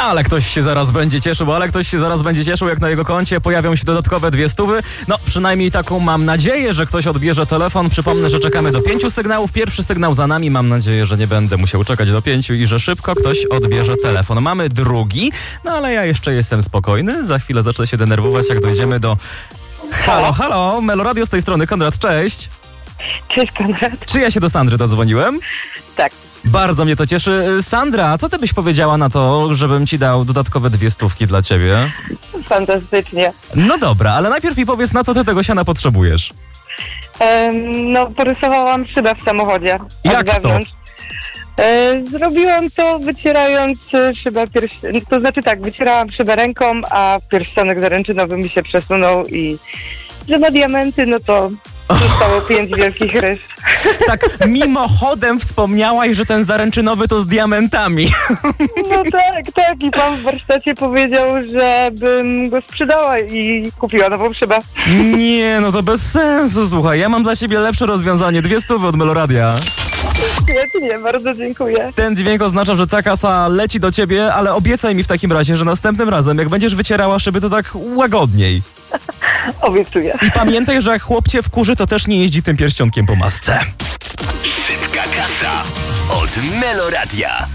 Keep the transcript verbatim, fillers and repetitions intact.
Ale ktoś się zaraz będzie cieszył, ale ktoś się zaraz będzie cieszył, jak na jego koncie pojawią się dodatkowe dwie stówy. No, przynajmniej taką mam nadzieję, że ktoś odbierze telefon. Przypomnę, że czekamy do pięciu sygnałów. Pierwszy sygnał za nami. Mam nadzieję, że nie będę musiał czekać do pięciu i że szybko ktoś odbierze telefon. Mamy drugi, no ale ja jeszcze jestem spokojny. Za chwilę zacznę się denerwować, jak dojdziemy do... Halo, halo, Meloradio z tej strony. Konrad, cześć. Cześć, Konrad. Czy ja się do Sandry dodzwoniłem? Tak. Bardzo mnie to cieszy. Sandra, co ty byś powiedziała na to, żebym ci dał dodatkowe dwie stówki dla ciebie? Fantastycznie. No dobra, ale najpierw mi powiedz, na co ty tego siana potrzebujesz. Ehm, no, porysowałam szybę w samochodzie. od Jak to? wewnątrz. E, zrobiłam to wycierając e, szybę pierś- to znaczy tak, wycierałam szybę ręką, a pierścionek zaręczynowy mi się przesunął i że na diamenty, no to zostało pięć wielkich rys. Tak mimochodem wspomniałaś, że ten zaręczynowy to z diamentami. No tak, tak. I pan w warsztacie powiedział, żebym go sprzedała i kupiła nową szybę. Nie, no to bez sensu, słuchaj. Ja mam dla ciebie lepsze rozwiązanie. Dwie stówy od Meloradia. Świetnie, bardzo dziękuję. Ten dźwięk oznacza, że ta kasa leci do ciebie, ale obiecaj mi w takim razie, że następnym razem, jak będziesz wycierała szyby, to tak łagodniej. Obiecuję. I pamiętaj, że jak chłop cię wkurzy, to też nie jeździ tym pierścionkiem po masce. Szybka kasa od Meloradia.